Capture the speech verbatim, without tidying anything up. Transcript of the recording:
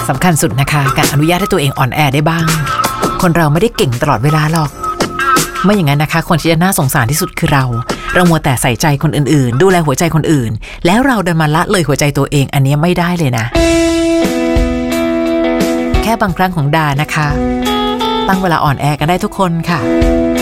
สำคัญสุดนะคะการอนุญาตให้ตัวเองอ่อนแอได้บ้างคนเราไม่ได้เก่งตลอดเวลาหรอกไม่อย่างนั้นนะคะคนที่จะน่าสงสารที่สุดคือเราเรามัวแต่ใส่ใจคนอื่นๆดูแลหัวใจคนอื่นแล้วเราเดินมาละเลยหัวใจตัวเองอันนี้ไม่ได้เลยนะแค่บางครั้งของดานะคะตั้งเวลาอ่อนแอกันได้ทุกคนค่ะ